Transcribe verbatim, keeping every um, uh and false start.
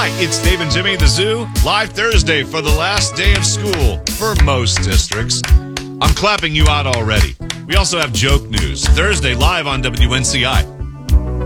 Hi, it's Dave and Jimmy, the Zoo, live Thursday for the last day of school for most districts. I'm clapping you out already. We also have joke news, Thursday live on W N C I.